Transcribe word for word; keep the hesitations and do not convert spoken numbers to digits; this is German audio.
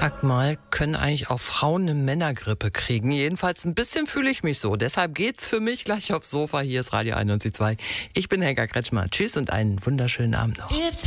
Fragt mal, können eigentlich auch Frauen eine Männergrippe kriegen? Jedenfalls ein bisschen fühle ich mich so. Deshalb geht's für mich gleich aufs Sofa. Hier ist Radio einundneunzig Komma zwei. Ich bin Helga Kretschmer. Tschüss und einen wunderschönen Abend noch.